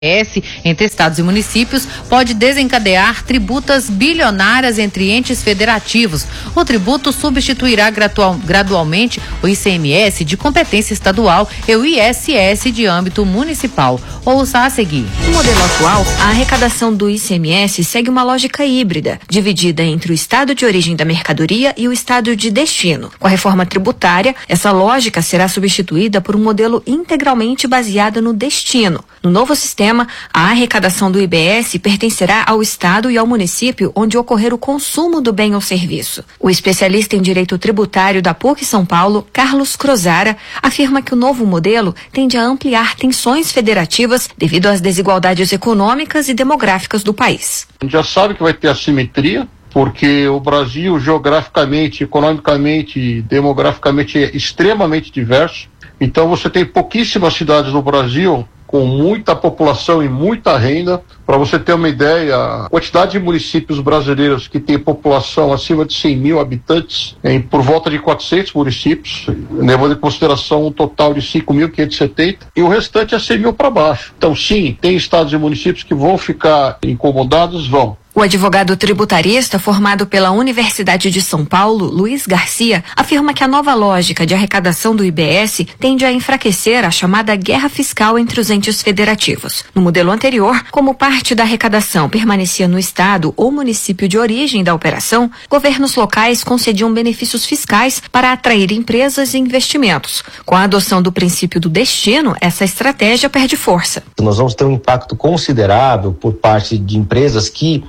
entre estados e municípios pode desencadear tributas bilionárias entre entes federativos. O tributo substituirá gradualmente o ICMS de competência estadual e o ISS de âmbito municipal. Ouça a seguir. No modelo atual, a arrecadação do ICMS segue uma lógica híbrida, dividida entre o estado de origem da mercadoria e o estado de destino. Com a reforma tributária, essa lógica será substituída por um modelo integralmente baseado no destino. No novo sistema, a arrecadação do IBS pertencerá ao estado e ao município onde ocorrer o consumo do bem ou serviço. O especialista em direito tributário da PUC São Paulo, Carlos Crozara, afirma que o novo modelo tende a ampliar tensões federativas devido às desigualdades econômicas e demográficas do país. A gente já sabe que vai ter assimetria, porque o Brasil geograficamente, economicamente e demograficamente é extremamente diverso. Então você tem pouquíssimas cidades no Brasil com muita população e muita renda. Para você ter uma ideia, a quantidade de municípios brasileiros que tem população acima de 100 mil habitantes, por volta de 400 municípios, levando em consideração um total de 5.570, e o restante é 100 mil para baixo. Então sim, tem estados e municípios que vão ficar incomodados, vão. O advogado tributarista formado pela Universidade de São Paulo, Luiz Garcia, afirma que a nova lógica de arrecadação do IBS tende a enfraquecer a chamada guerra fiscal entre os entes federativos. No modelo anterior, como parte da arrecadação permanecia no estado ou município de origem da operação, governos locais concediam benefícios fiscais para atrair empresas e investimentos. Com a adoção do princípio do destino, essa estratégia perde força. Nós vamos ter um impacto considerável por parte de empresas que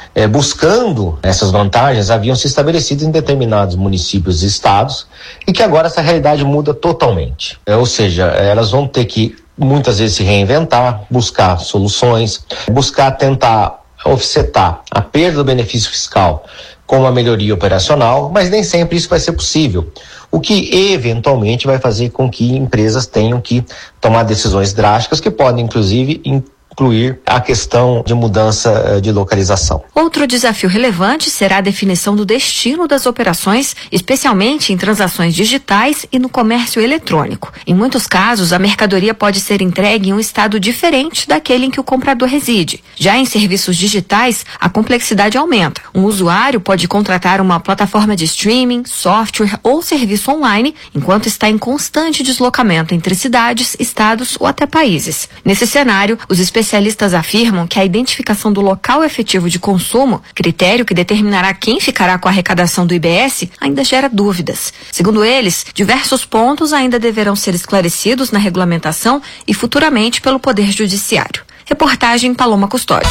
buscando essas vantagens, haviam se estabelecido em determinados municípios e estados, e que agora essa realidade muda totalmente. Ou seja, elas vão ter que muitas vezes se reinventar, buscar soluções, buscar tentar offsetar a perda do benefício fiscal com uma melhoria operacional, mas nem sempre isso vai ser possível. O que eventualmente vai fazer com que empresas tenham que tomar decisões drásticas que podem inclusive incluir a questão de mudança de localização. Outro desafio relevante será a definição do destino das operações, especialmente em transações digitais e no comércio eletrônico. Em muitos casos, a mercadoria pode ser entregue em um estado diferente daquele em que o comprador reside. Já em serviços digitais, a complexidade aumenta. Um usuário pode contratar uma plataforma de streaming, software ou serviço online, enquanto está em constante deslocamento entre cidades, estados ou até países. Nesse cenário, os especialistas afirmam que a identificação do local efetivo de consumo, critério que determinará quem ficará com a arrecadação do IBS, ainda gera dúvidas. Segundo eles, diversos pontos ainda deverão ser esclarecidos na regulamentação e futuramente pelo Poder Judiciário. Reportagem Paloma Custódio.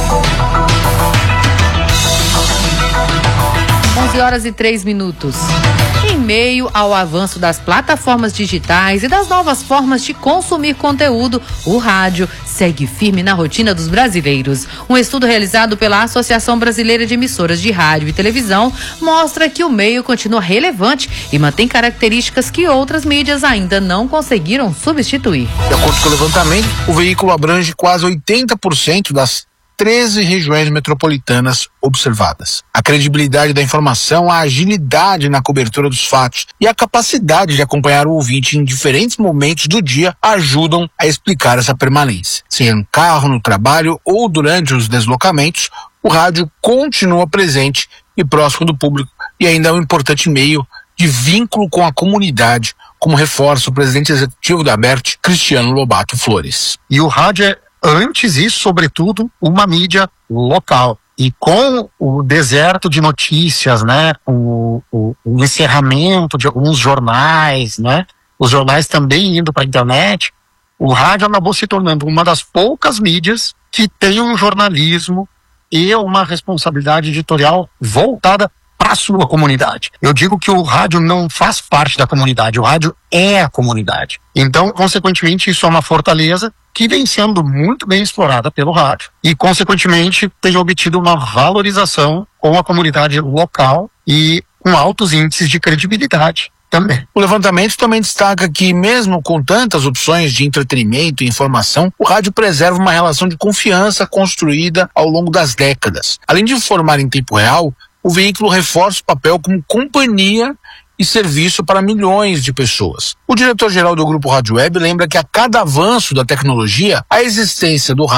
11h03. Em meio ao avanço das plataformas digitais e das novas formas de consumir conteúdo, o rádio segue firme na rotina dos brasileiros. Um estudo realizado pela Associação Brasileira de Emissoras de Rádio e Televisão mostra que o meio continua relevante e mantém características que outras mídias ainda não conseguiram substituir. De acordo com o levantamento, o veículo abrange quase 80% das 13 regiões metropolitanas observadas. A credibilidade da informação, a agilidade na cobertura dos fatos e a capacidade de acompanhar o ouvinte em diferentes momentos do dia ajudam a explicar essa permanência. Seja no carro, no trabalho ou durante os deslocamentos, o rádio continua presente e próximo do público e ainda é um importante meio de vínculo com a comunidade, como reforça o presidente executivo da ABERT, Cristiano Lobato Flores. E o rádio é, antes isso, sobretudo, uma mídia local. E com o deserto de notícias, né, o encerramento de alguns jornais, né, os jornais também indo para a internet, o rádio acabou se tornando uma das poucas mídias que tem um jornalismo e uma responsabilidade editorial voltada para a sua comunidade. Eu digo que o rádio não faz parte da comunidade, o rádio é a comunidade. Então, consequentemente, isso é uma fortaleza que vem sendo muito bem explorada pelo rádio. E, consequentemente, tem obtido uma valorização com a comunidade local e com altos índices de credibilidade também. O levantamento também destaca que, mesmo com tantas opções de entretenimento e informação, o rádio preserva uma relação de confiança construída ao longo das décadas. Além de informar em tempo real, o veículo reforça o papel como companhia e serviço para milhões de pessoas. O diretor-geral do Grupo Rádio Web lembra que a cada avanço da tecnologia, a existência do